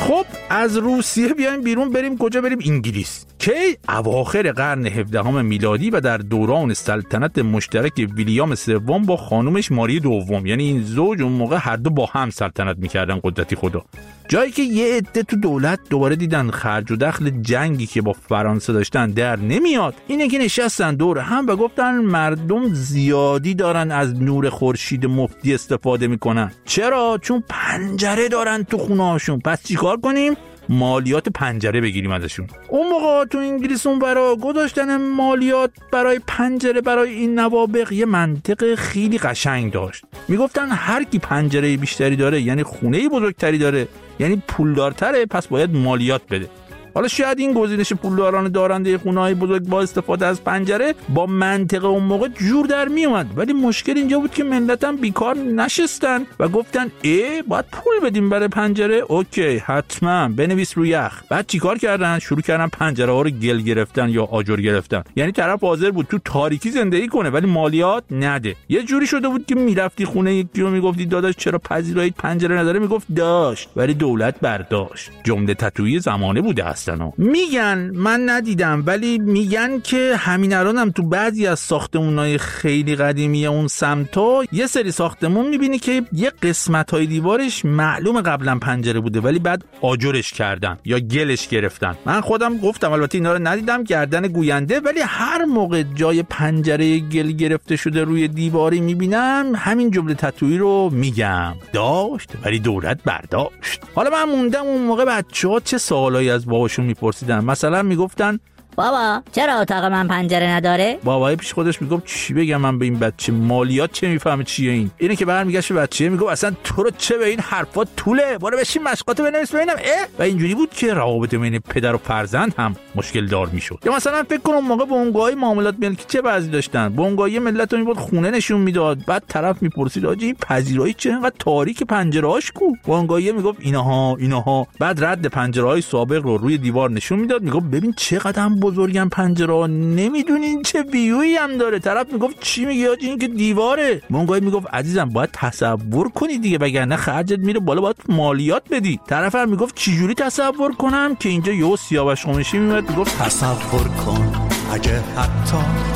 خب از روسیه بیایم بیرون، بریم کجا؟ بریم انگلیس. کی؟ اواخر قرن 17 میلادی و در دوران سلطنت مشترک ویلیام سوم با خانومش ماری دوم. یعنی این زوج اون موقع هر دو با هم سلطنت میکردن، قدرتی خدا. جایی که یه عده تو دولت دوباره دیدن خرج و دخل جنگی که با فرانسه داشتن در نمیاد، اینه که نشستن دور هم و گفتن مردم زیادی دارن از نور خورشید مفتی استفاده میکنن. چرا؟ چون پنجره دارن تو خونه‌هاشون. پس چیکار کنیم؟ مالیات پنجره بگیریم ازشون. اون موقع تو انگلیس اون برا گذاشتن مالیات برای پنجره برای این نوابغ یه منطق خیلی قشنگ داشت. میگفتن هر کی پنجره بیشتری داره یعنی خونه بزرگتری داره، یعنی پولدارتره، پس باید مالیات بده. حالا شاید این گزینش پولداران دارنده خونه‌های بزرگ با استفاده از پنجره با منطق اون موقع جور در می اومد، ولی مشکل اینجا بود که ملتم بیکار نشستن و گفتن باید پول بدیم برای پنجره. اوکی، حتما بنویس رو یخ. بعد چیکار کردن؟ شروع کردن پنجره ها رو گل گرفتن یا آجر گرفتن. یعنی طرف حاضر بود تو تاریکی زندگی کنه ولی مالیات نده. یه جوری شده بود که میرفتی خونه یکی رو میگفتی داداش چرا پذیراییت پنجره نداره؟ میگفت داشت، ولی دولت برداشت. جمله تتویی زمانه بوده اصلا. میگن، من ندیدم ولی میگن که همین الانم تو بعضی از ساختمونای خیلی قدیمی اون سمتا یه سری ساختمون میبینی که یه قسمتای دیوارش معلوم قبلا پنجره بوده ولی بعد آجرش کردن یا گلش گرفتن. من خودم گفتم، البته اینا رو ندیدم، گردن گوینده، ولی هر موقع جای پنجره گل گرفته شده روی دیواری میبینم همین جمله تتویی رو میگم، داشت ولی دولت برداشت. حالا من موندم اون موقع بچه‌ها چه سوالایی از باباشون میپرسیدن. مثلا میگفتن بابا چرا اتاق من پنجره نداره؟ بابای پیش خودش میگفت چی بگم من به این بچه، مالیات چه میفهمه چیه اینه که برمیگشت به بچه میگفت اصلا تو رو چه به این حرفا طوله، برو بشین مشقاتو بنویس ببینم. و اینجوری بود که روابط بین پدر و فرزند هم مشکل دار میشد. یا مثلا فکر کنم موقع بونگای معاملات ملکی چه وضعی داشتن. بونگای ملت رو میبرد خونه نشون میداد، بعد طرف میپرسید آجی این پذیرایی چه انقدر تاریک پنجره‌هاش کو؟ بونگای میگفت اینها، بعد رد پنجره‌های سابق رو روی دیوار نشون میداد، میگفت ببین چقدر بزرگم پنجره، نمیدونین چه ویویی هم داره. طرف میگفت چی میگی آجی این که دیواره؟ مونگای میگفت عزیزم باید تصور کنی دیگه، وگرنه خرجت میره بالا، باید مالیات بدی. طرف هم میگفت چه جوری تصور کنم؟ که اینجا یهو سیاوش قمیشی میاد میگفت تصور کن اگه حتی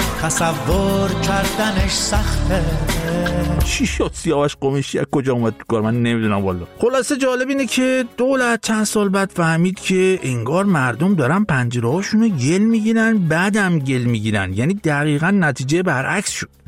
تصور کردنش سخته. چی شد سیاوش قمیشی از کجا اومد تو کار؟ من نمیدونم والا. خلاصه جالب اینه که دولت چند سال بعد فهمید که انگار مردم دارن پنجره‌هاشونو گل میگیرن، بعدم گل میگیرن، یعنی دقیقاً نتیجه برعکس شد.